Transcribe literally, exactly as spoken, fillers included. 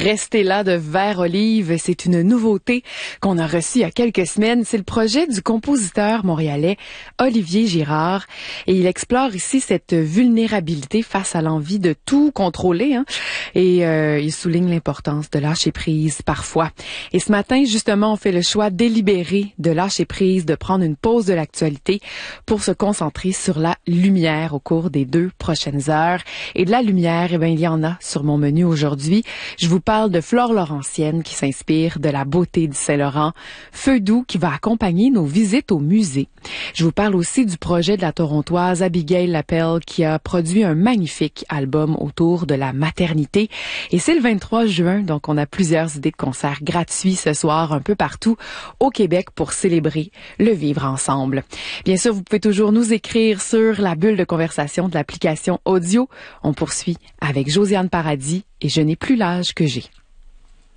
Restez là de Vert Olive, c'est une nouveauté qu'on a reçue il y a quelques semaines. C'est le projet du compositeur montréalais Olivier Girard et il explore ici cette vulnérabilité face à l'envie de tout contrôler, hein? Et euh, il souligne l'importance de lâcher prise parfois. Et ce matin, justement, on fait le choix délibéré de lâcher prise, de prendre une pause de l'actualité pour se concentrer sur la lumière au cours des deux prochaines heures. Et de la lumière, eh bien, il y en a sur mon menu aujourd'hui. Je vous parle de Flore Laurentienne qui s'inspire de la beauté du Saint-Laurent, Feu doux qui va accompagner nos visites au musée. Je vous parle aussi du projet de la Torontoise Abigail Lapelle qui a produit un magnifique album autour de la maternité. Et c'est le vingt-trois juin, donc on a plusieurs idées de concerts gratuits ce soir un peu partout au Québec pour célébrer le vivre ensemble. Bien sûr, vous pouvez toujours nous écrire sur la bulle de conversation de l'application audio. On poursuit avec Josiane Paradis et Je n'ai plus l'âge que j'ai.